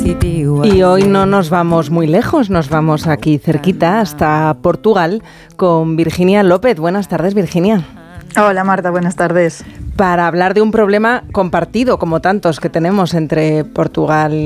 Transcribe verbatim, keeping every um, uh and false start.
Y hoy no nos vamos muy lejos, nos vamos aquí cerquita hasta Portugal con Virginia López. Buenas tardes, Virginia. Hola Marta, buenas tardes. Para hablar de un problema compartido, como tantos que tenemos entre Portugal